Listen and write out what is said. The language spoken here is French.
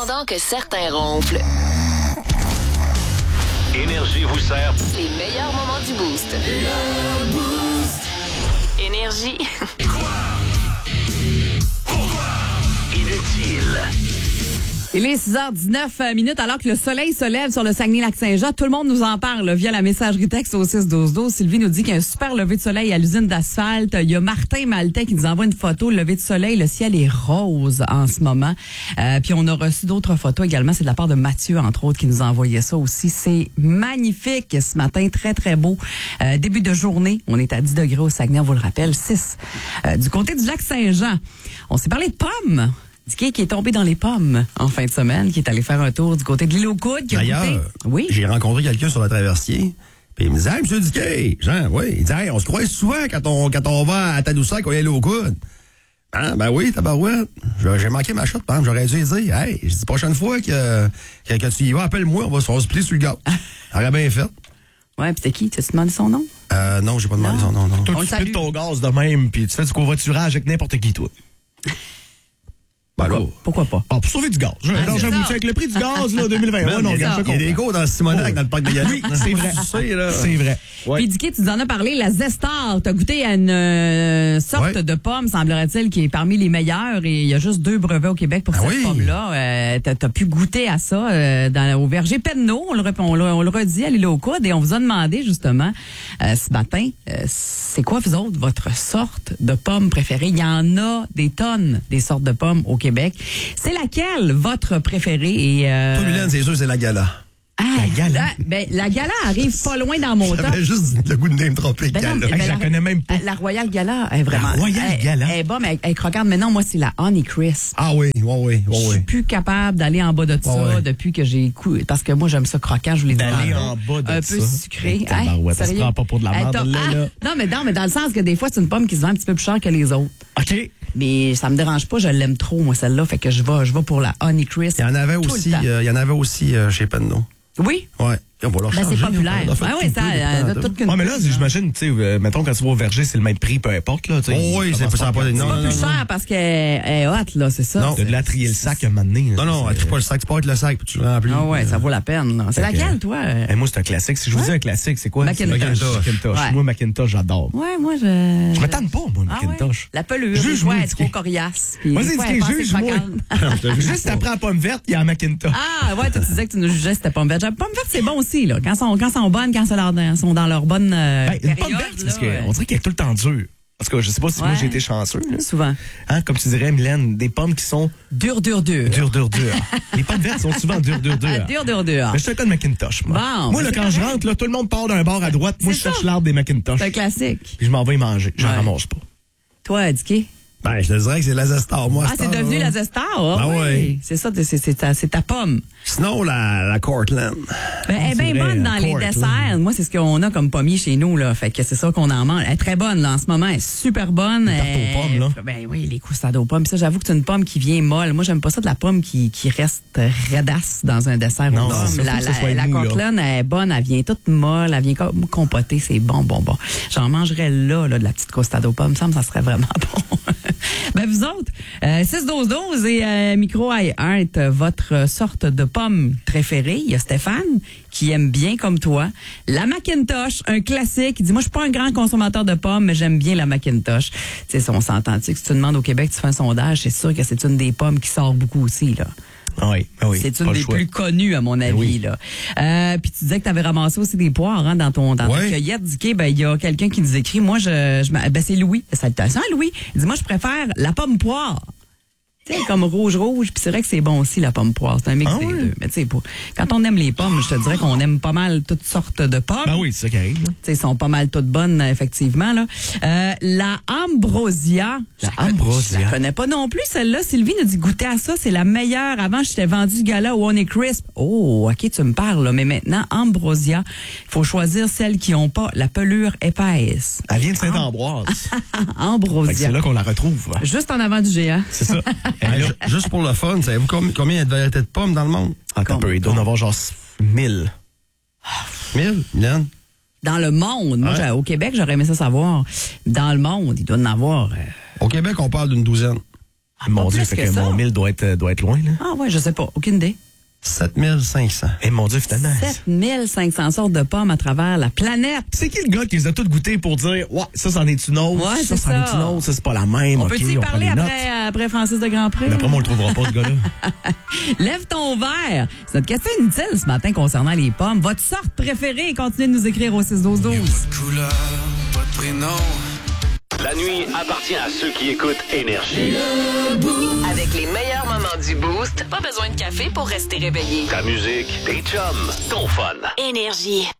pendant que certains ronflent. Énergie vous sert Les meilleurs moments du Boost. Énergie. inutile. Il est 6h19 alors que le soleil se lève sur le Saguenay-Lac-Saint-Jean. Tout le monde nous en parle via la messagerie texte au 6-12-12. Sylvie nous dit qu'il y a un super lever de soleil à l'usine d'asphalte. Il y a Martin Maltais qui nous envoie une photo. Le lever de soleil, le ciel est rose en ce moment. Puis on a reçu d'autres photos également. C'est de la part de Mathieu, entre autres, qui nous a envoyé ça aussi. C'est magnifique ce matin, très, très beau. Début de journée, on est à 10 degrés au Saguenay, on vous le rappelle, 6. Du côté du Lac-Saint-Jean, on s'est parlé de pommes. Dicky qui est tombé dans les pommes en fin de semaine, qui est allé faire un tour du côté de l'île aux Coudes. D'ailleurs, oui? J'ai rencontré quelqu'un sur le traversier, puis il me disait « Hey, monsieur Dicky! » Jean, oui. Il dit « Hey, on se croise souvent quand on va à Tadoussac, qu'on y allait aux Coudes. » Hein? Ben oui, tabarouette. J'ai manqué ma shot, par exemple. J'aurais dû lui dire « Hey, je dis, prochaine fois que tu y vas, appelle-moi, on va se plier sur le gars. » Ça aurait bien fait. Ouais, puis c'est qui? Tu as demandé son nom? Non, j'ai pas demandé son nom, non. Toi, tu fais ton gaz de même, puis tu fais du covoiturage avec n'importe qui, toi. Pourquoi pas? Ah, pour sauver du gaz. Avec le prix du gaz, là, 2021, il y a des gars dans le Simonac, dans le parc de Gatineau. Oui, c'est vrai. C'est vrai. Ouais. Puis Dicky, tu nous en as parlé, la Zestar. T'as goûté à une sorte de pomme, semblerait-il, qui est parmi les meilleures. Et il y a juste 2 brevets au Québec pour cette pomme-là. T'as pu goûter à ça au verger Penneau. On le redit à l'île aux Coudes. Et on vous a demandé, justement, ce matin, c'est quoi, vous autres, votre sorte de pomme préférée? Il y en a des tonnes, des sortes de pommes au Québec. C'est laquelle, votre préférée? Et, Toi, Mylène, c'est sûr, c'est la Gala. La Gala? La Gala arrive pas loin dans mon top. J'avais juste le goût de name dropper Gala. Je la connais même pas. La Royal Gala est vraiment... La Royal Gala? Elle est bonne, mais elle est croquante. Mais non, moi, c'est la Honey Crisp. Ah oui. Je suis plus capable d'aller en bas de ça depuis que j'ai écouté. Parce que moi, j'aime ça croquant, je voulais dire. D'aller en bas de ça. Un peu sucré. Ça se prend pas pour de la merde, là. Non, mais dans le sens que des fois, c'est une pomme qui se vend un petit peu plus cher que les autres. OK. Mais ça me dérange pas, je l'aime trop, moi, celle-là. Fait que je vais pour la Honey Crisp. Il y en avait aussi chez Penneau. Oui? Ouais. On va leur changer. C'est populaire. Mais là, j'imagine, tu sais, mettons, quand tu vas au verger, c'est le même prix, peu importe, là. Oui, c'est pas pas plus cher parce qu'elle est hot, là, c'est ça. Non. De la trier le sac un moment donné. Non, tu pas le sac, tu peux être le sac, puis tu le remplis. Ah ouais, ça vaut la peine. C'est laquelle, toi? Moi, c'est un classique. Si je vous dis un classique, c'est quoi? Macintosh. Ouais. Moi, Macintosh, j'adore. Ouais, moi, Je me tente pas, moi, Macintosh. La pelure, des fois, elle est trop coriace. Vas-y, juge-moi. Juste après la pomme verte, il y a un Macintosh. Ah, ouais, tu disais que tu nous jugeais c'était pomme verte. Pomme verte, c'est bon aussi, là. Quand sont bonnes, quand sont dans leur bonne une pomme verte, parce qu'on dirait qu'elle est tout le temps dure. Parce que je sais pas si moi j'ai été chanceux. Là. Souvent. Hein, comme tu dirais, Mylène, des pommes qui sont... Dures. Les pommes vertes sont souvent dures. Dures. Mais je suis un cas de Macintosh, moi. Bon, moi, là, quand je rentre, là, tout le monde part d'un bord à droite. Moi, je cherche l'arbre des Macintosh. C'est un classique. Puis je m'en vais y manger. J'en ramasse pas. Toi, Dicky? Ben, je te dirais que c'est la Zestar, moi. C'est devenu la Zestar? Oui. C'est ça, c'est ta pomme. Sinon, la Cortland. Ben, elle est bien bonne dans les desserts. Moi, c'est ce qu'on a comme pommier chez nous, là. Fait que c'est ça qu'on en mange. Elle est très bonne, là, en ce moment. Elle est super bonne. Les tartes aux pommes, là. Ben oui, les croustades aux pommes. Ça, j'avoue que c'est une pomme qui vient molle. Moi, j'aime pas ça de la pomme qui reste redasse dans un dessert aux pommes. La Cortland, elle est bonne. Elle vient toute molle. Elle vient compotée. C'est bon. J'en mangerais là, de la petite croustade aux pommes. Ça serait vraiment bon. Ben, vous autres, 6-12-12 et Micro iHeart, votre sorte de pomme préférée. Il y a Stéphane qui aime bien comme toi la Macintosh, un classique. Il dit, moi, je suis pas un grand consommateur de pommes, mais j'aime bien la Macintosh. Tu sais, on s'entend-tu que si tu demandes au Québec, tu fais un sondage, c'est sûr que c'est une des pommes qui sort beaucoup aussi, là. Oui. C'est une des plus connues, à mon avis, là. Puis tu disais que tu avais ramassé aussi des poires, hein, dans ta cueillette. Il y a quelqu'un qui nous écrit, moi, c'est Louis. Salutations, Louis. Il dit, moi, je préfère la pomme poire. Tu sais, comme rouge, puis c'est vrai que c'est bon aussi, la pomme poire. C'est un mix des deux. Mais tu sais, quand on aime les pommes, je te dirais qu'on aime pas mal toutes sortes de pommes. Ben oui, c'est ça qui arrive. Tu sais, sont pas mal toutes bonnes, effectivement, là. La Ambrosia. Je la connais pas non plus, celle-là. Sylvie nous dit goûter à ça, c'est la meilleure. Avant, je t'ai vendu Gala au Honey Crisp. Oh, OK, tu me parles, là. Mais maintenant, Ambrosia. Il faut choisir celles qui ont pas la pelure épaisse. Elle vient de Saint-Ambroise. Ambrosia. C'est là qu'on la retrouve. Juste en avant du géant. C'est ça. Juste pour le fun, savez-vous combien il y a de variétés de pommes dans le monde? Il doit en avoir genre 1000. 1000, Mylène? Dans le monde. Moi, au Québec, j'aurais aimé ça savoir. Dans le monde, il doit en avoir. Au Québec, on parle d'une douzaine. Mon Dieu, fait que mon 1000 doit être loin, là. Ah ouais, je sais pas. Aucune idée. 7500. Mon Dieu, finalement. 7500 sortes de pommes à travers la planète. C'est qui le gars qui les a toutes goûtées pour dire, ouais, ça, c'en est une autre. Ouais, ça, c'en est une autre. Ça, c'est pas la même. On peut-y parler après Francis de Grandpré? Mais après, moi, on le trouvera pas, ce gars-là. Lève ton verre. C'est notre question inutile ce matin concernant les pommes. Votre sorte préférée? Continuez de nous écrire au 6-12-12. Pas de couleur, pas de prénom. La nuit appartient à ceux qui écoutent Énergie. Avec les meilleurs moments du Boost, pas besoin de café pour rester réveillé. Ta musique, tes chums, ton fun. Énergie.